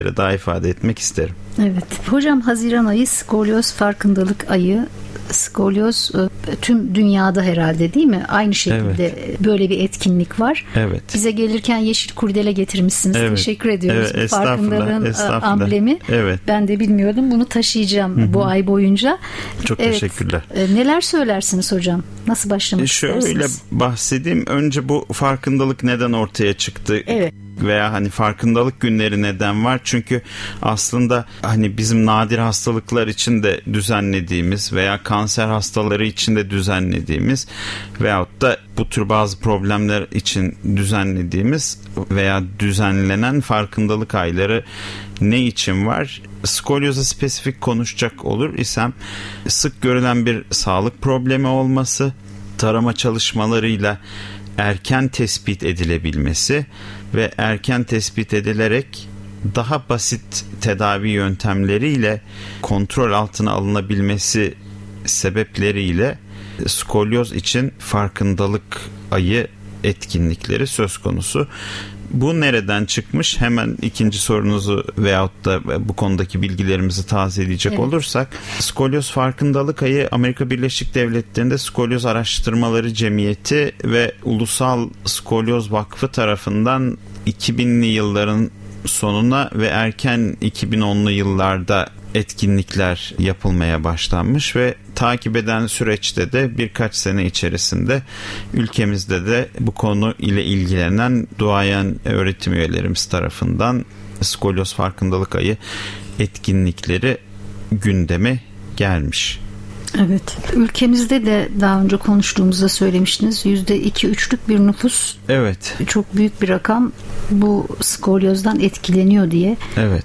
daha ifade etmek isterim. Evet. Hocam, Haziran ayı skolyoz farkındalık ayı. Skolyoz tüm dünyada herhalde, değil mi? Aynı şekilde böyle bir etkinlik var. Evet. Bize gelirken yeşil kurdele getirmişsiniz. Evet. Teşekkür ediyoruz. Evet, farkındalığın amblemi. Evet. Ben de bilmiyordum. Bunu taşıyacağım bu ay boyunca. Çok teşekkürler. Neler söylersiniz hocam? Nasıl başlamak istersiniz? Şöyle bahsedeyim. Önce bu farkındalık neden ortaya çıktı? Evet. Veya hani farkındalık günleri neden var? Çünkü aslında hani bizim nadir hastalıklar için de düzenlediğimiz veya kanser hastaları için de düzenlediğimiz veyahut da bu tür bazı problemler için düzenlediğimiz veya düzenlenen farkındalık ayları ne için var? Skolyoza spesifik konuşacak olur isem, sık görülen bir sağlık problemi olması, tarama çalışmalarıyla erken tespit edilebilmesi ve erken tespit edilerek daha basit tedavi yöntemleriyle kontrol altına alınabilmesi sebepleriyle skolyoz için farkındalık ayı etkinlikleri söz konusu. Bu nereden çıkmış? Hemen ikinci sorunuzu veyahut da bu konudaki bilgilerimizi tazeleyecek olursak, skolyoz farkındalık ayı Amerika Birleşik Devletleri'nde Skolyoz Araştırmaları Cemiyeti ve Ulusal Skolyoz Vakfı tarafından 2000'li yılların sonuna ve erken 2010'lu yıllarda etkinlikler yapılmaya başlanmış ve takip eden süreçte de birkaç sene içerisinde ülkemizde de bu konu ile ilgilenen duayen öğretim üyelerimiz tarafından skolyoz farkındalık ayı etkinlikleri gündeme gelmiş. Evet. Ülkemizde de daha önce konuştuğumuzda söylemiştiniz. %2-3'lük bir nüfus. Evet. Çok büyük bir rakam bu skolyozdan etkileniyor diye. Evet.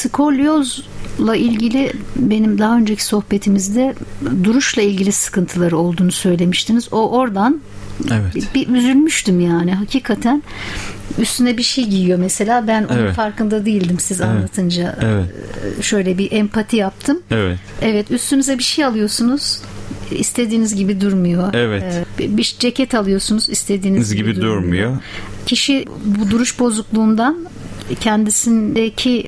Skolyozla ilgili benim daha önceki sohbetimizde duruşla ilgili sıkıntıları olduğunu söylemiştiniz. Oradan bir üzülmüştüm yani. Hakikaten üstüne bir şey giyiyor mesela. Ben onun farkında değildim siz anlatınca. Evet. Şöyle bir empati yaptım. Evet. Evet, üstünüze bir şey alıyorsunuz. İstediğiniz gibi durmuyor. Evet. Bir ceket alıyorsunuz, istediğiniz gibi durmuyor. Kişi bu duruş bozukluğundan kendisindeki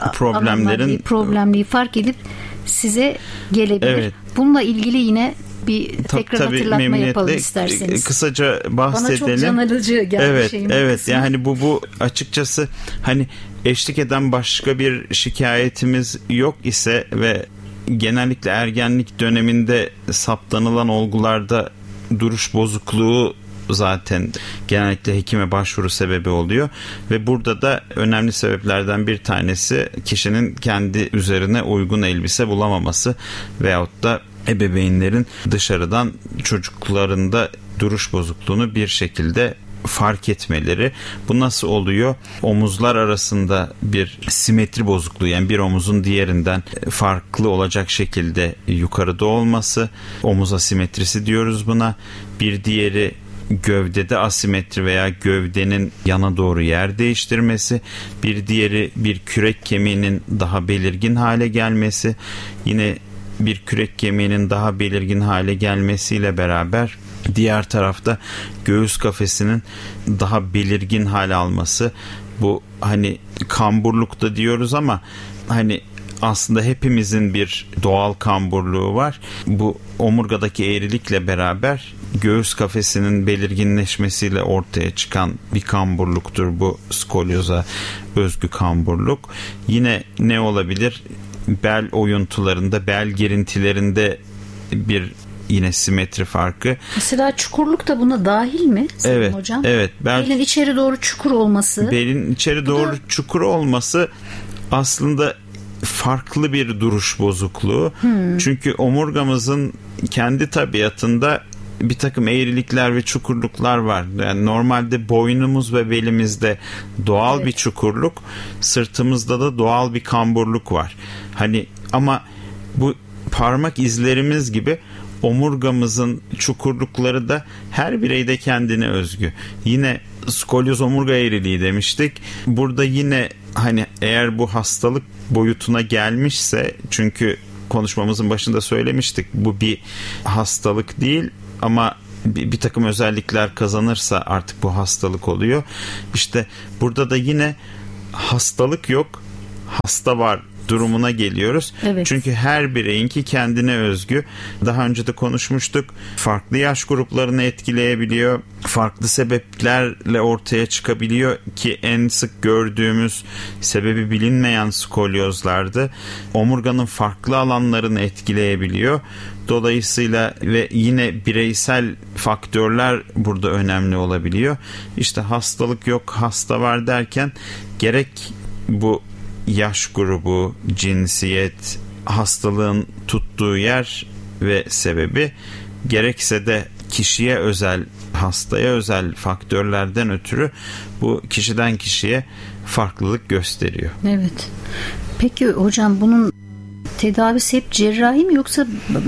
problemliği fark edip size gelebilir. Evet. Bununla ilgili yine bir tekrar hatırlatma yapalım isterseniz. Kısaca bahsedelim. Bana çok can alıcı geldi şeyin Evet. kısmı. Yani bu açıkçası hani eşlik eden başka bir şikayetimiz yok ise ve genellikle ergenlik döneminde saptanılan olgularda duruş bozukluğu zaten genellikle hekime başvuru sebebi oluyor ve burada da önemli sebeplerden bir tanesi kişinin kendi üzerine uygun elbise bulamaması veyahut da ebeveynlerin dışarıdan çocuklarında duruş bozukluğunu bir şekilde fark etmeleri. Bu nasıl oluyor? Omuzlar arasında bir simetri bozukluğu, yani bir omuzun diğerinden farklı olacak şekilde yukarıda olması, omuz asimetrisi diyoruz buna. Bir diğeri gövdede asimetri veya gövdenin yana doğru yer değiştirmesi, bir diğeri bir kürek kemiğinin daha belirgin hale gelmesi, yine bir kürek kemiğinin daha belirgin hale gelmesiyle beraber diğer tarafta göğüs kafesinin daha belirgin hale alması. Bu hani kamburlukta diyoruz ama hani aslında hepimizin bir doğal kamburluğu var. Bu omurgadaki eğrilikle beraber göğüs kafesinin belirginleşmesiyle ortaya çıkan bir kamburluktur bu skolyoza özgü kamburluk. Yine ne olabilir? Bel oyuntularında, bel gerintilerinde bir yine simetri farkı. Mesela çukurluk da buna dahil mi? Evet, hocam? Evet. Belin içeri doğru çukur olması. Belin içeri doğru çukur olması aslında farklı bir duruş bozukluğu. Çünkü omurgamızın kendi tabiatında bir takım eğrilikler ve çukurluklar var. Yani normalde boynumuz ve belimizde doğal bir çukurluk, sırtımızda da doğal bir kamburluk var. Hani ama bu parmak izlerimiz gibi omurgamızın çukurlukları da her bireyde kendine özgü. Yine skolyoz omurga eğriliği demiştik. Burada yine hani eğer bu hastalık boyutuna gelmişse, çünkü konuşmamızın başında söylemiştik, bu bir hastalık değil ama bir takım özellikler kazanırsa artık bu hastalık oluyor. İşte burada da yine hastalık yok, hasta var durumuna geliyoruz. Evet. Çünkü her bireyinki kendine özgü. Daha önce de konuşmuştuk. Farklı yaş gruplarını etkileyebiliyor. Farklı sebeplerle ortaya çıkabiliyor ki en sık gördüğümüz sebebi bilinmeyen skolyozlardı. Omurganın farklı alanlarını etkileyebiliyor. Dolayısıyla ve yine bireysel faktörler burada önemli olabiliyor. İşte hastalık yok, hasta var derken gerek bu yaş grubu, cinsiyet, hastalığın tuttuğu yer ve sebebi, gerekse de kişiye özel, hastaya özel faktörlerden ötürü bu kişiden kişiye farklılık gösteriyor. Evet. Peki hocam, bunun tedavisi hep cerrahi mi, yoksa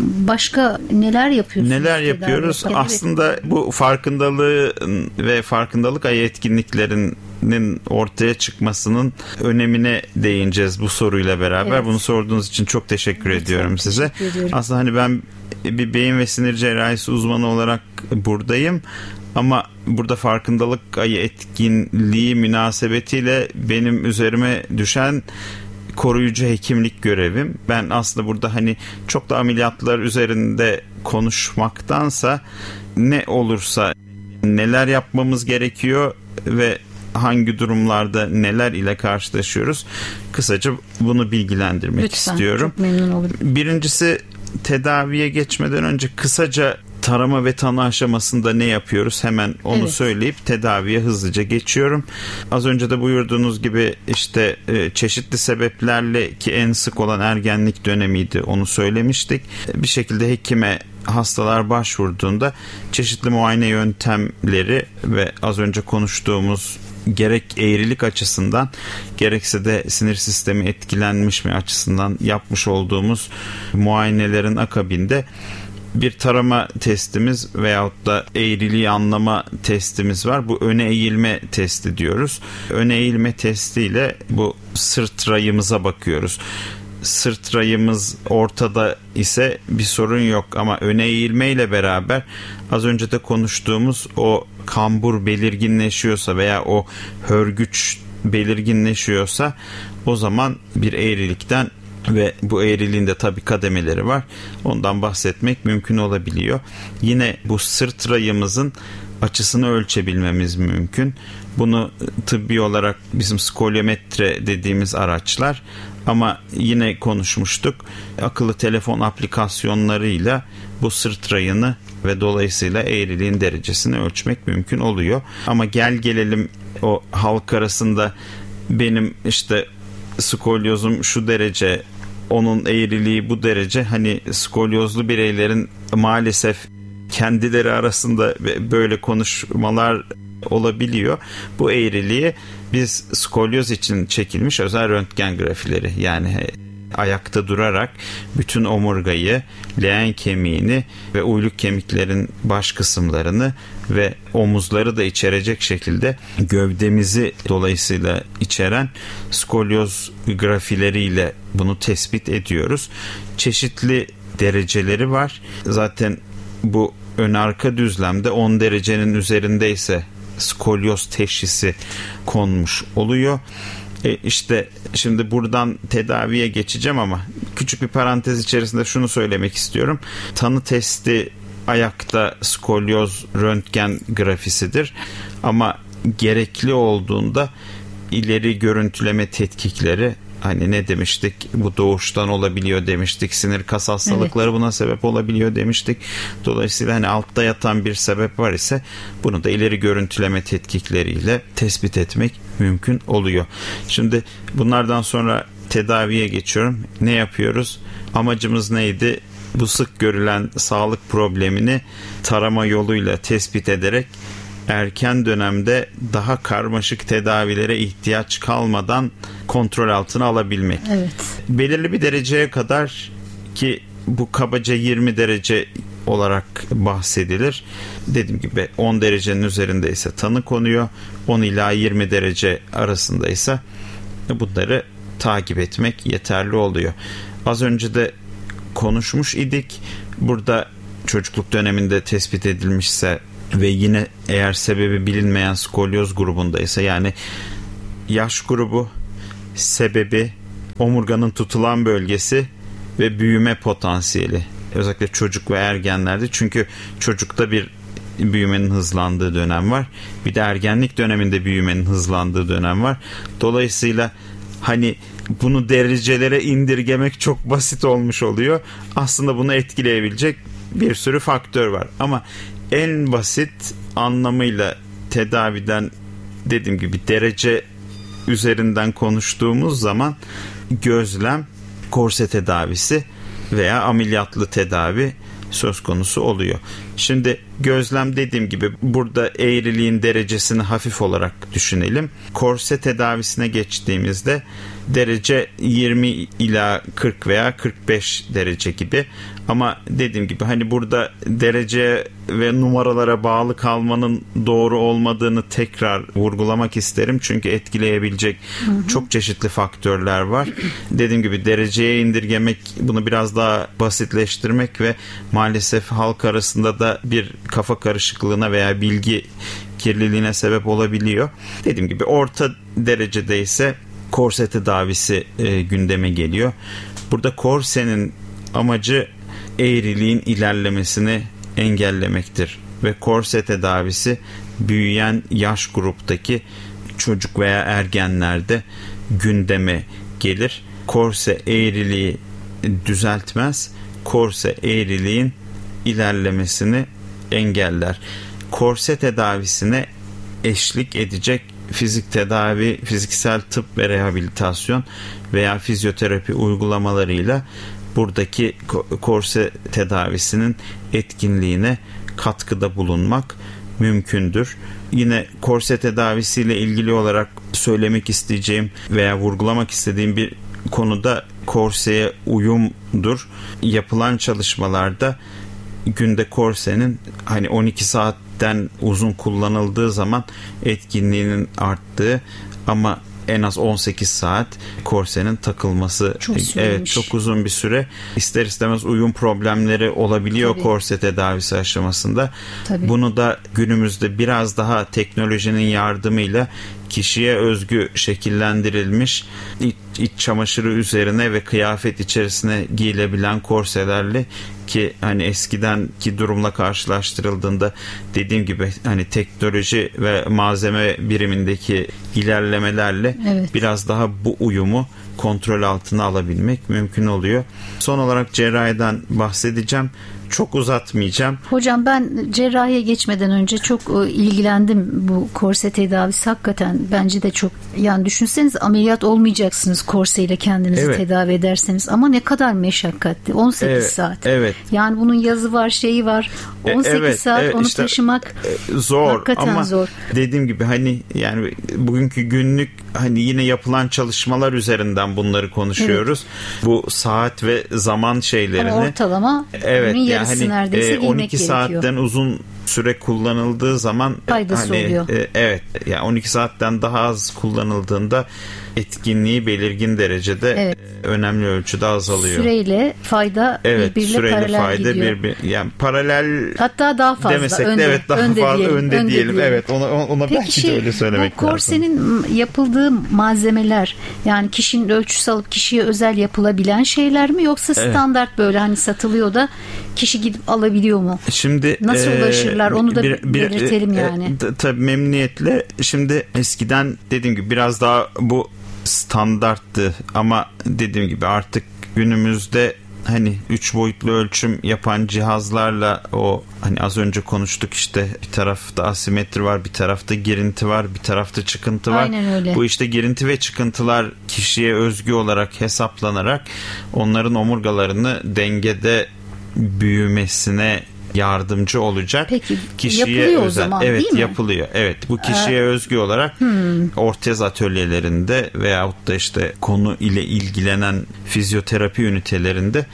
başka neler yapıyorsunuz? Neler yapıyoruz? Aslında bu farkındalığı ve farkındalık ayı etkinliklerinin ortaya çıkmasının önemine değineceğiz bu soruyla beraber. Evet. Bunu sorduğunuz için çok teşekkür ediyorum size. Aslında hani ben bir beyin ve sinir cerrahisi uzmanı olarak buradayım. Ama burada farkındalık ayı etkinliği münasebetiyle benim üzerime düşen koruyucu hekimlik görevim. Ben aslında burada hani çok da ameliyatlar üzerinde konuşmaktansa ne olursa, neler yapmamız gerekiyor ve hangi durumlarda neler ile karşılaşıyoruz, kısaca bunu bilgilendirmek istiyorum. Çok memnun olurum. Birincisi, tedaviye geçmeden önce kısaca tarama ve tanı aşamasında ne yapıyoruz? Hemen onu söyleyip tedaviye hızlıca geçiyorum. Az önce de buyurduğunuz gibi işte çeşitli sebeplerle, ki en sık olan ergenlik dönemiydi, onu söylemiştik. Bir şekilde hekime hastalar başvurduğunda çeşitli muayene yöntemleri ve az önce konuştuğumuz gerek eğrilik açısından gerekse de sinir sistemi etkilenmiş mi açısından yapmış olduğumuz muayenelerin akabinde bir tarama testimiz veyahut da eğriliği anlama testimiz var. Bu öne eğilme testi diyoruz. Öne eğilme testiyle bu sırt rayımıza bakıyoruz. Sırt rayımız ortada ise bir sorun yok, ama öne eğilme ile beraber az önce de konuştuğumuz o kambur belirginleşiyorsa veya o hörgüç belirginleşiyorsa, o zaman bir eğrilikten ve bu eğriliğin de tabii kademeleri var, ondan bahsetmek mümkün olabiliyor. Yine bu sırt rayımızın açısını ölçebilmemiz mümkün. Bunu tıbbi olarak bizim skolyometre dediğimiz araçlar, ama yine konuşmuştuk, akıllı telefon aplikasyonlarıyla bu sırt rayını ve dolayısıyla eğriliğin derecesini ölçmek mümkün oluyor. Ama gelelim o halk arasında benim işte skolyozum şu derece, onun eğriliği bu derece, hani skolyozlu bireylerin maalesef kendileri arasında böyle konuşmalar olabiliyor. Bu eğriliği biz skolyoz için çekilmiş özel röntgen grafileri, yani ayakta durarak bütün omurgayı, leğen kemiğini ve uyluk kemiklerin baş kısımlarını ve omuzları da içerecek şekilde gövdemizi dolayısıyla içeren skolyoz grafileriyle bunu tespit ediyoruz. Çeşitli dereceleri var. Zaten bu ön arka düzlemde 10 derecenin üzerindeyse skolyoz teşhisi konmuş oluyor. İşte şimdi buradan tedaviye geçeceğim ama küçük bir parantez içerisinde şunu söylemek istiyorum. Tanı testi ayakta skolyoz röntgen grafisidir. Ama gerekli olduğunda ileri görüntüleme tetkikleri, hani ne demiştik, bu doğuştan olabiliyor demiştik, sinir kas hastalıkları buna sebep olabiliyor demiştik. Dolayısıyla hani altta yatan bir sebep var ise bunu da ileri görüntüleme tetkikleriyle tespit etmek mümkün oluyor. Şimdi bunlardan sonra tedaviye geçiyorum. Ne yapıyoruz? Amacımız neydi? Bu sık görülen sağlık problemini tarama yoluyla tespit ederek erken dönemde daha karmaşık tedavilere ihtiyaç kalmadan kontrol altına alabilmek. Evet. Belirli bir dereceye kadar, ki bu kabaca 20 derece olarak bahsedilir. Dediğim gibi 10 derecenin üzerindeyse tanı konuyor. 10 ila 20 derece arasındaysa bunları takip etmek yeterli oluyor. Az önce de konuşmuş idik. Burada çocukluk döneminde tespit edilmişse ve yine eğer sebebi bilinmeyen skolyoz grubundaysa, yani yaş grubu, sebebi omurganın tutulan bölgesi ve büyüme potansiyeli. Özellikle çocuk ve ergenlerde. Çünkü çocukta bir büyümenin hızlandığı dönem var. Bir de ergenlik döneminde büyümenin hızlandığı dönem var. Dolayısıyla hani bunu derecelere indirgemek çok basit olmuş oluyor. Aslında bunu etkileyebilecek bir sürü faktör var. Ama en basit anlamıyla tedaviden, dediğim gibi derece üzerinden konuştuğumuz zaman gözlem, korse tedavisi veya ameliyatlı tedavi söz konusu oluyor. Şimdi gözlem, dediğim gibi burada eğriliğin derecesini hafif olarak düşünelim. Korse tedavisine geçtiğimizde derece 20 ila 40 veya 45 derece gibi. Ama dediğim gibi hani burada derece ve numaralara bağlı kalmanın doğru olmadığını tekrar vurgulamak isterim. Çünkü etkileyebilecek çok çeşitli faktörler var. Dediğim gibi dereceye indirgemek, bunu biraz daha basitleştirmek ve maalesef halk arasında da bir kafa karışıklığına veya bilgi kirliliğine sebep olabiliyor. Dediğim gibi orta derecede ise korse tedavisi gündeme geliyor. Burada korsenin amacı eğriliğin ilerlemesini engellemektir ve korse tedavisi büyüyen yaş gruptaki çocuk veya ergenlerde gündeme gelir. Korse eğriliği düzeltmez, korse eğriliğin ilerlemesini engeller. Korse tedavisine eşlik edecek fizik tedavi, fiziksel tıp ve rehabilitasyon veya fizyoterapi uygulamalarıyla buradaki korse tedavisinin etkinliğine katkıda bulunmak mümkündür. Yine korse tedavisiyle ilgili olarak söylemek isteyeceğim veya vurgulamak istediğim bir konuda korseye uyumdur. Yapılan çalışmalarda günde korsenin hani 12 saatten uzun kullanıldığı zaman etkinliğinin arttığı ama en az 18 saat korsenin takılması, evet, çok uzun bir süre. İster istemez uyum problemleri olabiliyor. Tabii. Korse tedavisi aşamasında. Tabii. Bunu da günümüzde biraz daha teknolojinin yardımıyla kişiye özgü şekillendirilmiş iç çamaşırı üzerine ve kıyafet içerisine giyilebilen korselerle, ki hani eskidenki durumla karşılaştırıldığında dediğim gibi hani teknoloji ve malzeme birimindeki ilerlemelerle biraz daha bu uyumu kontrol altına alabilmek mümkün oluyor. Son olarak cerrahiden bahsedeceğim. Çok uzatmayacağım. Hocam ben cerrahiye geçmeden önce çok ilgilendim bu korse tedavisi. Hakikaten bence de çok, yani düşünseniz ameliyat olmayacaksınız korseyle kendinizi tedavi ederseniz, ama ne kadar meşakkatli. 18 saat. Evet. Yani bunun yazı var, şeyi var. 18 saat onu işte, taşımak zor ama zor. Dediğim gibi hani yani bugünkü günlük hani yine yapılan çalışmalar üzerinden bunları konuşuyoruz. Bu saat ve zaman şeylerini. Ama ortalama yarısı hani, neredeyse 12 saatten uzun süre kullanıldığı zaman faydası oluyor. Yani 12 saatten daha az kullanıldığında etkinliği belirgin derecede önemli ölçüde azalıyor. Süreyle fayda birbiriyle paralel gidiyor. Yani paralel, hatta daha fazla demesek de daha fazla önde diyelim. Evet, ona belki de öyle söylemek lazım. Bu korsenin yapıldığı malzemeler, yani kişinin ölçüsü alıp kişiye özel yapılabilen şeyler mi, yoksa standart böyle hani satılıyor da kişi gidip alabiliyor mu? Şimdi nasıl ulaşırlar? Onu da belirtelim yani. Tabii memnuniyetle. Şimdi eskiden dediğim gibi biraz daha bu standarttı ama dediğim gibi artık günümüzde hani 3 boyutlu ölçüm yapan cihazlarla, o hani az önce konuştuk işte, bir tarafta asimetri var, bir tarafta girinti var, bir tarafta çıkıntı var. Aynen öyle. Bu işte girinti ve çıkıntılar kişiye özgü olarak hesaplanarak onların omurgalarını dengede büyümesine yardımcı olacak. Peki, kişiye yapılıyor özel. O zaman, değil mi? Yapılıyor. Evet, bu kişiye özgü olarak ortez atölyelerinde veyahut da işte konu ile ilgilenen fizyoterapi ünitelerinde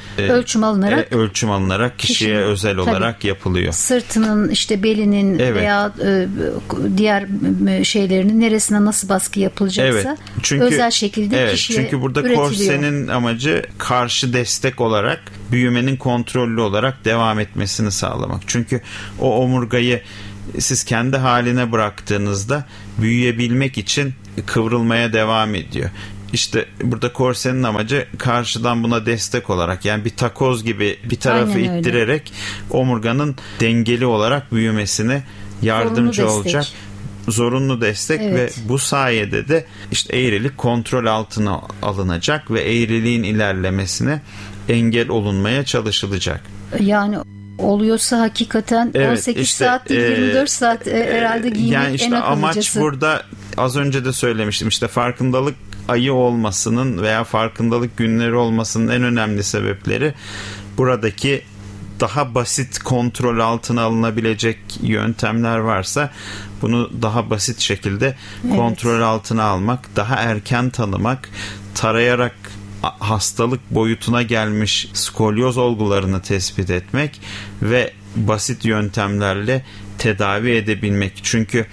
ölçüm alınarak kişiye özel olarak yapılıyor. Sırtının, işte belinin veya diğer şeylerinin neresine nasıl baskı yapılacaksa özel şekilde kişiye çünkü burada üretiliyor. Korsenin amacı karşı destek olarak büyümenin kontrollü olarak devam etmesini sağlamak. Çünkü o omurgayı siz kendi haline bıraktığınızda büyüyebilmek için kıvrılmaya devam ediyor. İşte burada korsenin amacı karşıdan buna destek olarak, yani bir takoz gibi bir tarafı ittirerek omurganın dengeli olarak büyümesine yardımcı olacak. Zorunlu destek ve bu sayede de işte eğrilik kontrol altına alınacak ve eğriliğin ilerlemesine engel olunmaya çalışılacak. Yani oluyorsa hakikaten 18 saat değil 24 saat herhalde giymek yani işte en akıllıcası. Amaç burada, az önce de söylemiştim, işte farkındalık ayı olmasının veya farkındalık günleri olmasının en önemli sebepleri buradaki daha basit kontrol altına alınabilecek yöntemler varsa bunu daha basit şekilde kontrol altına almak, daha erken tanımak, tarayarak hastalık boyutuna gelmiş skolyoz olgularını tespit etmek ve basit yöntemlerle tedavi edebilmek. Çünkü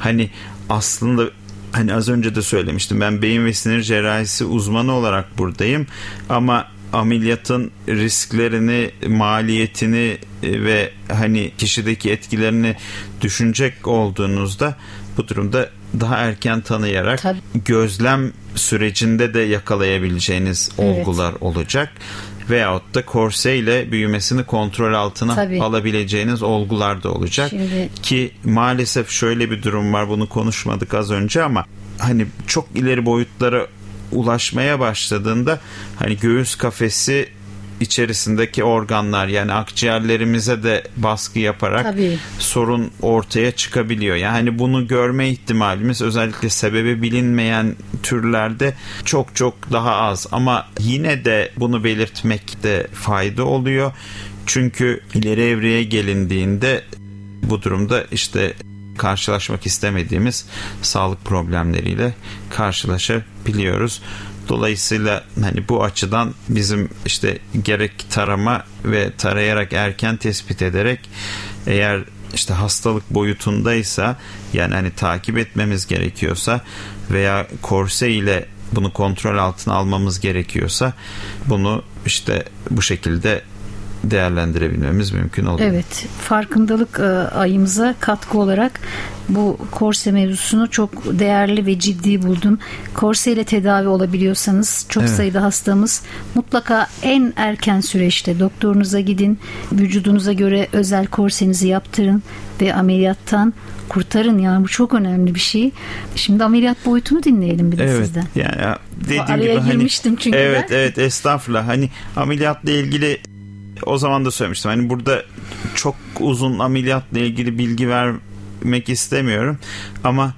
aslında az önce de söylemiştim, ben beyin ve sinir cerrahisi uzmanı olarak buradayım ama ameliyatın risklerini, maliyetini ve kişideki etkilerini düşünecek olduğunuzda bu durumda daha erken tanıyarak gözlem sürecinde de yakalayabileceğiniz olgular olacak. Veyahut da korse ile büyümesini kontrol altına alabileceğiniz olgular da olacak. Ki maalesef şöyle bir durum var, bunu konuşmadık az önce ama çok ileri boyutlara ulaşmaya başladığında göğüs kafesi içerisindeki organlar, yani akciğerlerimize de baskı yaparak sorun ortaya çıkabiliyor. Yani bunu görme ihtimalimiz özellikle sebebi bilinmeyen türlerde çok çok daha az ama yine de bunu belirtmekte fayda oluyor. Çünkü ileri evreye gelindiğinde bu durumda işte karşılaşmak istemediğimiz sağlık problemleriyle karşılaşabiliyoruz. Dolayısıyla bu açıdan bizim işte gerek tarama ve tarayarak erken tespit ederek, eğer işte hastalık boyutundaysa, yani takip etmemiz gerekiyorsa veya korse ile bunu kontrol altına almamız gerekiyorsa bunu işte bu şekilde değerlendirebilmemiz mümkün oluyor. Evet, farkındalık ayımıza katkı olarak bu korse mevzusunu çok değerli ve ciddi buldum. Korse ile tedavi olabiliyorsanız çok sayıda hastamız mutlaka en erken süreçte doktorunuza gidin, vücudunuza göre özel korsenizi yaptırın ve ameliyattan kurtarın. Yani bu çok önemli bir şey. Şimdi ameliyat boyutunu dinleyelim bir de sizden. Yani dediğim araya gibi girmiştim çünkü ben. Evet, estağfurullah. Ameliyatla ilgili o zaman da söylemiştim. Burada çok uzun ameliyatla ilgili bilgi vermek istemiyorum. Ama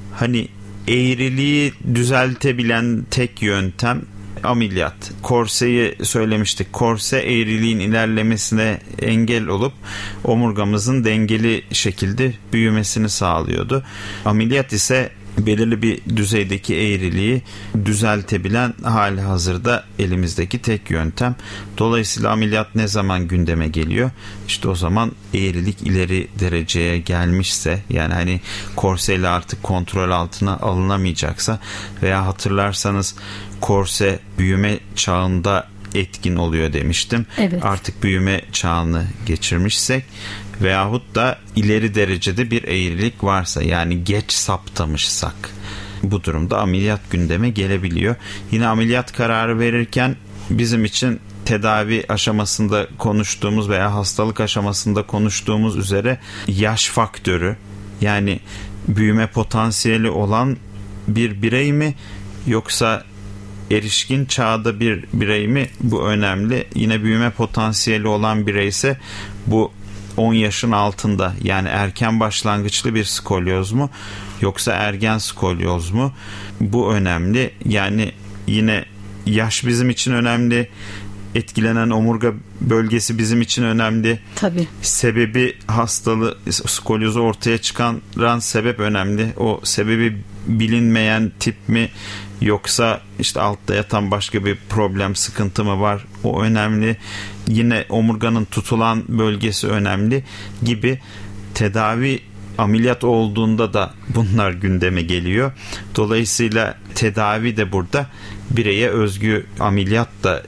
eğriliği düzeltebilen tek yöntem ameliyat. Korseyi söylemiştik. Korse eğriliğin ilerlemesine engel olup omurgamızın dengeli şekilde büyümesini sağlıyordu. Ameliyat ise belirli bir düzeydeki eğriliği düzeltebilen hali hazırda elimizdeki tek yöntem. Dolayısıyla ameliyat ne zaman gündeme geliyor? İşte o zaman eğrilik ileri dereceye gelmişse, yani korseyle artık kontrol altına alınamayacaksa veya hatırlarsanız korse büyüme çağında etkin oluyor demiştim. Artık büyüme çağını geçirmişsek veyahut da ileri derecede bir eğrilik varsa, yani geç saptamışsak, bu durumda ameliyat gündeme gelebiliyor. Yine ameliyat kararı verirken bizim için tedavi aşamasında konuştuğumuz veya hastalık aşamasında konuştuğumuz üzere yaş faktörü, yani büyüme potansiyeli olan bir birey mi yoksa erişkin çağda bir birey mi, bu önemli. Yine büyüme potansiyeli olan birey ise bu 10 yaşın altında, yani erken başlangıçlı bir skolyoz mu yoksa ergen skolyoz mu, bu önemli. Yani yine yaş bizim için önemli, etkilenen omurga bölgesi bizim için önemli. Sebebi, hastalığı, skolyozu ortaya çıkaran sebep önemli. O sebebi bilinmeyen tip mi yoksa işte altta yatan başka bir problem, sıkıntı mı var, o önemli. Yine omurganın tutulan bölgesi önemli gibi. Tedavi, ameliyat olduğunda da bunlar gündeme geliyor. Dolayısıyla tedavi de burada bireye özgü, ameliyat da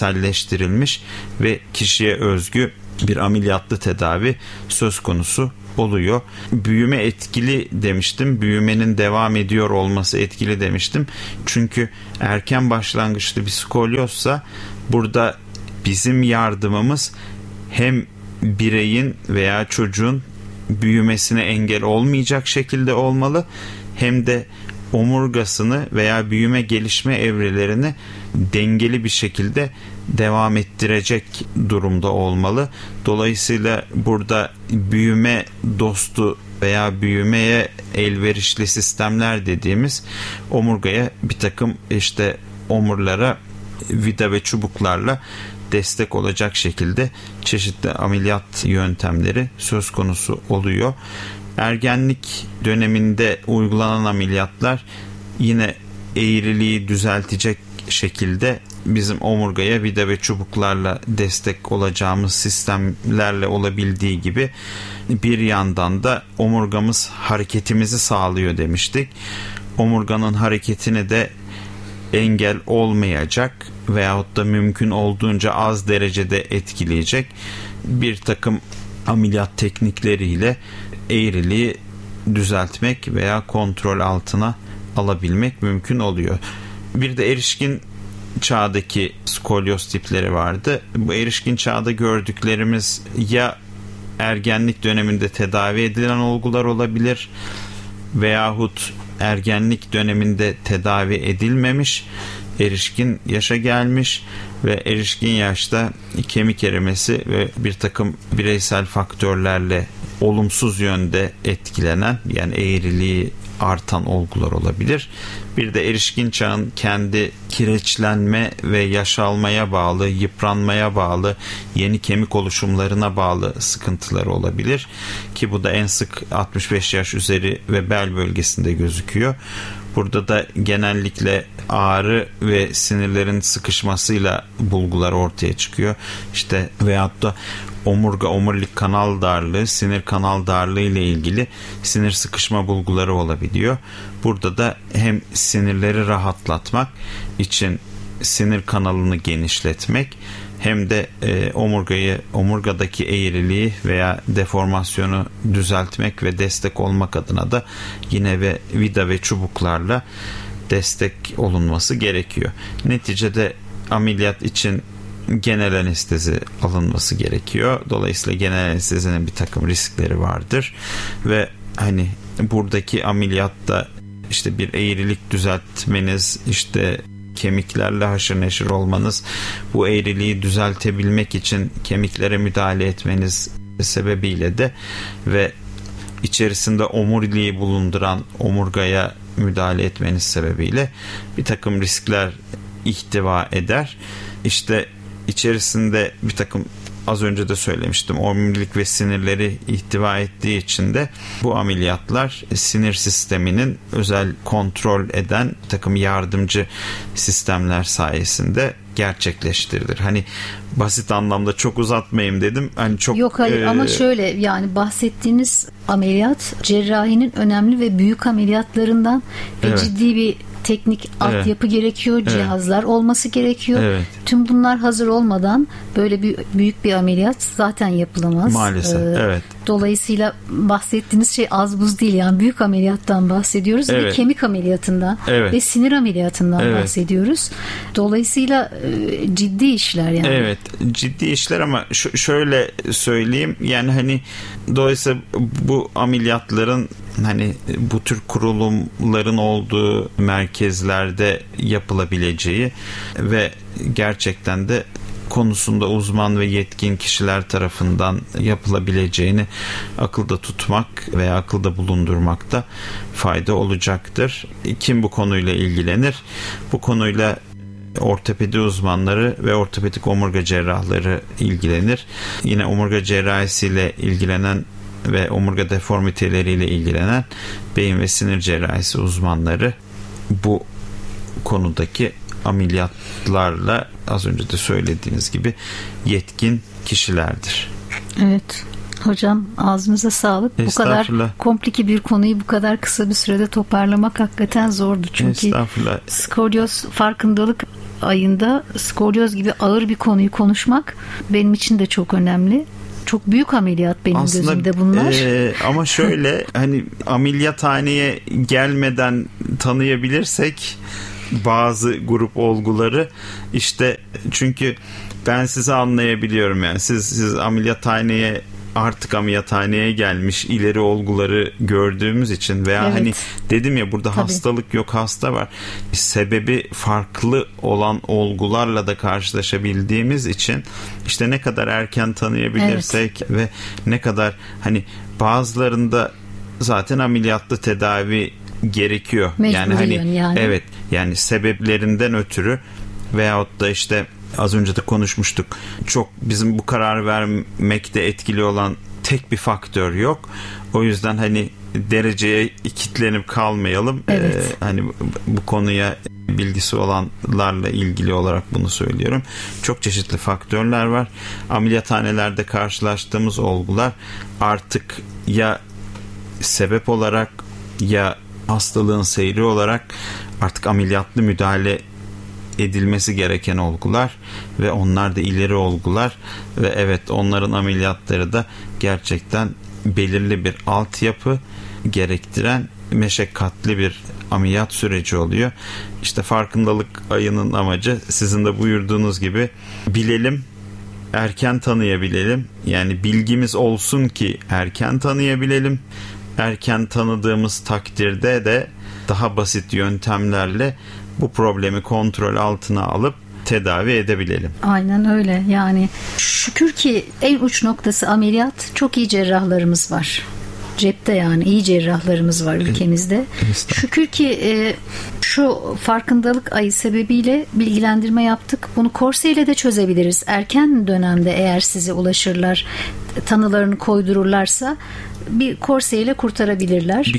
bireyselleştirilmiş ve kişiye özgü bir ameliyatlı tedavi söz konusu oluyor. Büyüme etkili demiştim. Büyümenin devam ediyor olması etkili demiştim. Çünkü erken başlangıçlı bir skolyozsa burada bizim yardımımız hem bireyin veya çocuğun büyümesine engel olmayacak şekilde olmalı, hem de omurgasını veya büyüme gelişme evrelerini dengeli bir şekilde devam ettirecek durumda olmalı. Dolayısıyla burada büyüme dostu veya büyümeye elverişli sistemler dediğimiz omurgaya bir takım omurlara vida ve çubuklarla destek olacak şekilde çeşitli ameliyat yöntemleri söz konusu oluyor. Ergenlik döneminde uygulanan ameliyatlar yine eğriliği düzeltecek şekilde bizim omurgaya vida ve çubuklarla destek olacağımız sistemlerle olabildiği gibi bir yandan da omurgamız hareketimizi sağlıyor demiştik. Omurganın hareketini de engel olmayacak veyahut da mümkün olduğunca az derecede etkileyecek bir takım ameliyat teknikleriyle eğriliği düzeltmek veya kontrol altına alabilmek mümkün oluyor. Bir de erişkin çağdaki skolyoz tipleri vardı. Bu erişkin çağda gördüklerimiz ya ergenlik döneminde tedavi edilen olgular olabilir veyahut ergenlik döneminde tedavi edilmemiş, erişkin yaşa gelmiş ve erişkin yaşta kemik erimesi ve bir takım bireysel faktörlerle olumsuz yönde etkilenen, yani eğriliği artan olgular olabilir. Bir de erişkin çağın kendi kireçlenme ve yaşalmaya bağlı, yıpranmaya bağlı, yeni kemik oluşumlarına bağlı sıkıntıları olabilir ki bu da en sık 65 yaş üzeri ve bel bölgesinde gözüküyor. Burada da genellikle ağrı ve sinirlerin sıkışmasıyla bulgular ortaya çıkıyor. Veyahut da omurilik kanal darlığı, sinir kanal darlığı ile ilgili sinir sıkışma bulguları olabiliyor. Burada da hem sinirleri rahatlatmak için sinir kanalını genişletmek hem de omurgadaki eğriliği veya deformasyonu düzeltmek ve destek olmak adına da yine vida ve çubuklarla destek olunması gerekiyor. Neticede ameliyat için genel anestezi alınması gerekiyor. Dolayısıyla genel anestezinin bir takım riskleri vardır ve buradaki ameliyatta bir eğrilik düzeltmeniz, kemiklerle haşır neşir olmanız, bu eğriliği düzeltebilmek için kemiklere müdahale etmeniz sebebiyle de ve içerisinde omuriliği bulunduran omurgaya müdahale etmeniz sebebiyle bir takım riskler ihtiva eder. İçerisinde bir takım, az önce de söylemiştim, omurilik ve sinirleri ihtiva ettiği için de bu ameliyatlar sinir sisteminin özel kontrol eden bir takım yardımcı sistemler sayesinde gerçekleştirilir. Basit anlamda çok uzatmayayım dedim. Yok hayır ama şöyle, bahsettiğiniz ameliyat cerrahinin önemli ve büyük ameliyatlarından ve ciddi bir teknik altyapı gerekiyor, cihazlar olması gerekiyor. Evet. Tüm bunlar hazır olmadan böyle büyük bir ameliyat zaten yapılamaz. Maalesef. Evet. Dolayısıyla bahsettiğiniz şey az buz değil, büyük ameliyattan bahsediyoruz ve kemik ameliyatından ve sinir ameliyatından bahsediyoruz. Dolayısıyla ciddi işler yani. Evet, ciddi işler ama şöyle söyleyeyim, dolayısıyla bu ameliyatların bu tür kurulumların olduğu merkezlerde yapılabileceği ve gerçekten de konusunda uzman ve yetkin kişiler tarafından yapılabileceğini akılda tutmak veya akılda bulundurmakta fayda olacaktır. Kim bu konuyla ilgilenir? Bu konuyla ortopedi uzmanları ve ortopedik omurga cerrahları ilgilenir. Yine omurga cerrahisiyle ilgilenen ve omurga deformiteleriyle ilgilenen beyin ve sinir cerrahisi uzmanları bu konudaki ameliyatlarla az önce de söylediğiniz gibi yetkin kişilerdir. Evet. Hocam ağzınıza sağlık. Bu kadar komplike bir konuyu bu kadar kısa bir sürede toparlamak hakikaten zordu. Çünkü skolyoz farkındalık ayında skolyoz gibi ağır bir konuyu konuşmak benim için de çok önemli. çok büyük ameliyat benim aslında, gözümde bunlar. Ama şöyle hani ameliyathaneye gelmeden tanıyabilirsek bazı grup olguları, işte çünkü ben sizi anlayabiliyorum yani siz ameliyathaneye gelmiş ileri olguları gördüğümüz için veya evet. Hani dedim ya burada Tabii. hastalık yok, hasta var. Sebebi farklı olan olgularla da karşılaşabildiğimiz için işte ne kadar erken tanıyabilirsek ve ne kadar hani bazılarında zaten ameliyatlı tedavi gerekiyor. Yani evet, yani sebeplerinden ötürü veyahut da işte az önce de konuşmuştuk. Çok bizim bu karar vermekte etkili olan tek bir faktör yok. O yüzden hani dereceye kilitlenip kalmayalım. Evet. Hani bu konuya bilgisi olanlarla ilgili olarak bunu söylüyorum. Çok çeşitli faktörler var. Ameliyathanelerde karşılaştığımız olgular artık ya sebep olarak ya hastalığın seyri olarak artık ameliyatlı müdahale edilmesi gereken olgular ve onlar da ileri olgular ve evet onların ameliyatları da gerçekten belirli bir altyapı gerektiren meşakkatli bir ameliyat süreci oluyor. İşte farkındalık ayının amacı sizin de buyurduğunuz gibi bilelim, erken tanıyabilelim. Yani bilgimiz olsun ki erken tanıyabilelim. Erken tanıdığımız takdirde de daha basit yöntemlerle bu problemi kontrol altına alıp tedavi edebilelim. Aynen öyle. Yani şükür ki en uç noktası ameliyat, çok iyi cerrahlarımız var. Cepte yani iyi cerrahlarımız var ülkemizde. Şükür ki şu farkındalık ayı sebebiyle bilgilendirme yaptık. Bunu korseyle de çözebiliriz. Erken dönemde eğer size ulaşırlar, tanılarını koydururlarsa bir korseyle kurtarabilirler.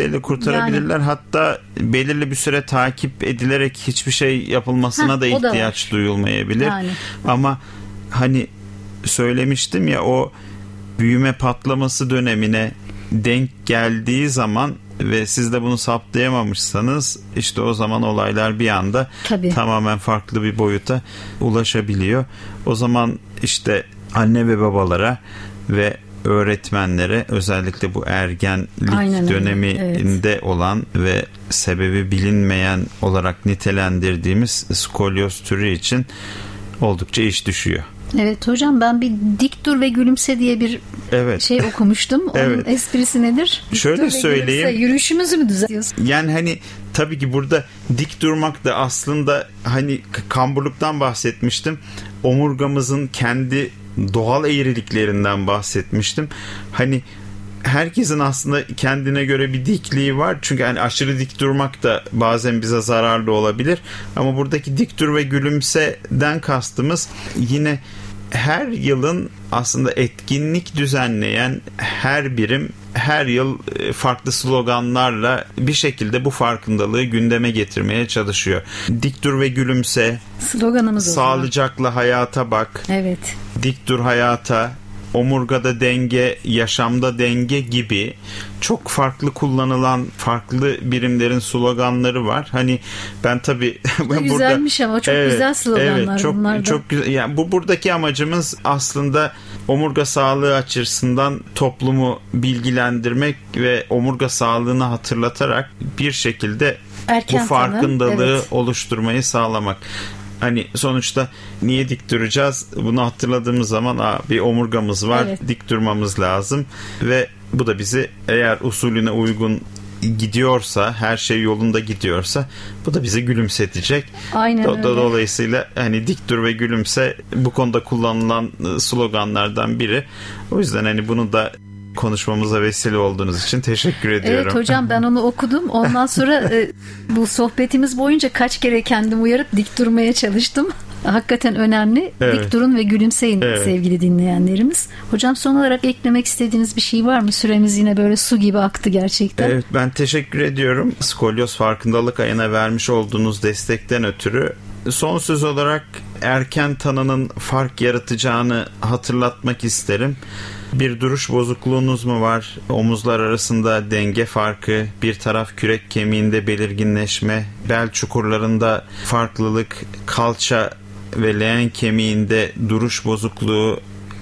Yani, hatta belirli bir süre takip edilerek hiçbir şey yapılmasına da ihtiyaç duyulmayabilir. Yani. Ama hani söylemiştim ya, o büyüme patlaması dönemine denk geldiği zaman ve siz de bunu saptayamamışsanız işte o zaman olaylar bir anda tamamen farklı bir boyuta ulaşabiliyor. O zaman işte anne ve babalara ve öğretmenlere, özellikle bu ergenlik döneminde olan ve sebebi bilinmeyen olarak nitelendirdiğimiz skolyoz türü için oldukça iş düşüyor. Evet hocam, ben bir dik dur ve gülümse diye bir şey okumuştum. Onun esprisi nedir? Şöyle söyleyeyim. Yürüyüşümüzü mü düzeltiyorsun? Yani hani tabii ki burada dik durmak da aslında hani kamburluktan bahsetmiştim. Omurgamızın kendi doğal eğriliklerinden bahsetmiştim. Hani herkesin aslında kendine göre bir dikliği var. Çünkü hani aşırı dik durmak da bazen bize zararlı olabilir. Ama buradaki dik dur ve gülümseden kastımız yine her yılın aslında etkinlik düzenleyen her birim her yıl farklı sloganlarla bir şekilde bu farkındalığı gündeme getirmeye çalışıyor. Dik dur ve gülümse. Sloganımız o. Sağlıcakla hayata bak. Evet. Dik dur hayata. Omurgada denge, yaşamda denge gibi çok farklı kullanılan farklı birimlerin sloganları var. Hani ben tabii burada güzelmiş ama çok güzel sloganlar bunlar da. Çok güzel. Yani bu buradaki amacımız aslında omurga sağlığı açısından toplumu bilgilendirmek ve omurga sağlığını hatırlatarak bir şekilde bu farkındalığı oluşturmayı sağlamak. Hani sonuçta niye dik duracağız? Bunu hatırladığımız zaman bir omurgamız var. Dik durmamız lazım. Ve bu da bizi eğer usulüne uygun gidiyorsa, her şey yolunda gidiyorsa bu da bizi gülümsetecek. Aynen öyle. Dolayısıyla hani dik dur ve gülümse bu konuda kullanılan sloganlardan biri. O yüzden hani bunu da konuşmamıza vesile olduğunuz için teşekkür ediyorum. Evet hocam, ben onu okudum. Ondan sonra bu sohbetimiz boyunca kaç kere kendimi uyarıp dik durmaya çalıştım. Hakikaten önemli. Dik durun ve gülümseyin sevgili dinleyenlerimiz. Hocam, son olarak eklemek istediğiniz bir şey var mı? Süremiz yine böyle su gibi aktı gerçekten. Evet, ben teşekkür ediyorum. Skolyoz Farkındalık Ayı'na vermiş olduğunuz destekten ötürü. Son söz olarak erken tanının fark yaratacağını hatırlatmak isterim. Bir duruş bozukluğunuz mu var? Omuzlar arasında denge farkı, bir taraf kürek kemiğinde belirginleşme, bel çukurlarında farklılık, kalça ve leğen kemiğinde duruş bozukluğu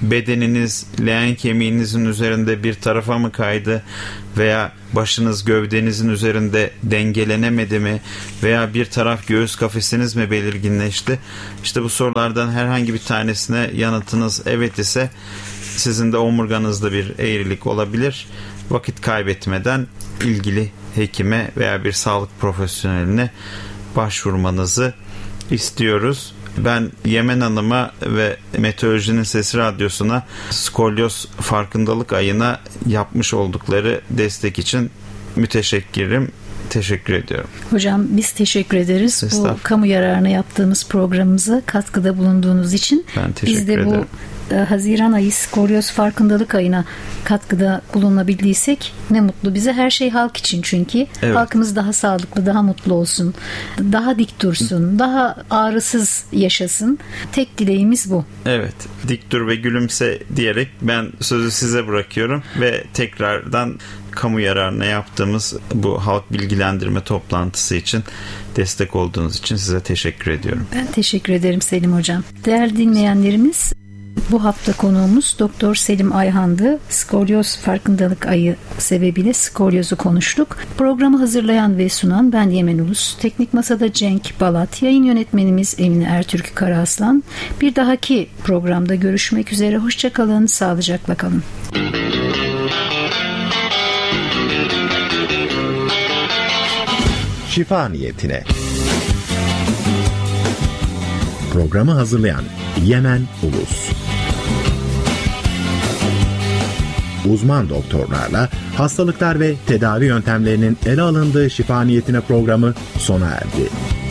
bedeniniz leğen kemiğinizin üzerinde bir tarafa mı kaydı veya başınız gövdenizin üzerinde dengelenemedi mi veya bir taraf göğüs kafesiniz mi belirginleşti? İşte bu sorulardan herhangi bir tanesine yanıtınız evet ise sizin de omurganızda bir eğrilik olabilir. Vakit kaybetmeden ilgili hekime veya bir sağlık profesyoneline başvurmanızı istiyoruz. Ben Yemen Hanım'a ve Meteorolojinin Sesi Radyosu'na skolyoz farkındalık ayına yapmış oldukları destek için müteşekkirim. Teşekkür ediyorum. Hocam biz teşekkür ederiz. Bu kamu yararına yaptığımız programımıza katkıda bulunduğunuz için. Ben teşekkür ederim. Biz de bu Haziran ayı skolyoz farkındalık ayına katkıda bulunabildiysek ne mutlu bize. Her şey halk için çünkü. Evet. Halkımız daha sağlıklı, daha mutlu olsun. Daha dik dursun. Daha ağrısız yaşasın. Tek dileğimiz bu. Evet. Dik dur ve gülümse diyerek ben sözü size bırakıyorum ve tekrardan kamu yararına yaptığımız bu halk bilgilendirme toplantısı için destek olduğunuz için size teşekkür ediyorum. Ben teşekkür ederim Selim Hocam. Değerli dinleyenlerimiz, bu hafta konuğumuz Doktor Selim Ayhan'dı. Skolyoz farkındalık ayı sebebiyle skolyozu konuştuk. Programı hazırlayan ve sunan ben Yemen Ulus. Teknik Masada Cenk Balat, yayın yönetmenimiz Emine Ertürk Karaaslan. Bir dahaki programda görüşmek üzere. Hoşça kalın, sağlıcakla kalın. Şifa niyetine. Programı hazırlayan Yemen Ulus. Uzman doktorlarla hastalıklar ve tedavi yöntemlerinin ele alındığı şifa niyetine programı sona erdi.